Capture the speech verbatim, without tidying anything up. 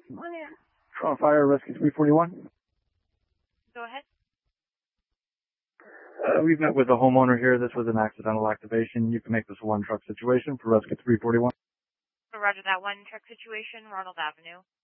Toronto Fire, Rescue three forty-one. Go ahead. Uh, we've met with a homeowner here. This was an accidental activation. You can make this a one truck situation for Rescue three forty-one. Roger that. One truck situation, Ronald Avenue.